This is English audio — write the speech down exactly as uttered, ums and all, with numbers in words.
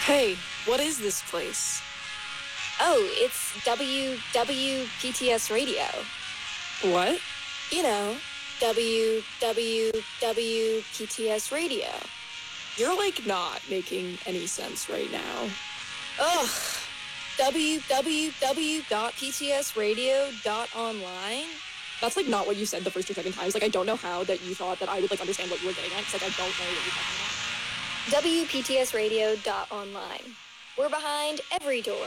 Hey, what is this place? Oh, it's W W P T S Radio. What? You know, W W W P T S Radio. You're like not making any sense right now. Ugh. w w w dot p t s radio dot online. That's like not what you said the first or second times. Like I don't know how that you thought that I would like understand what you were getting at, because like I don't know what you're talking about. w p t s radio dot online. We're behind every door.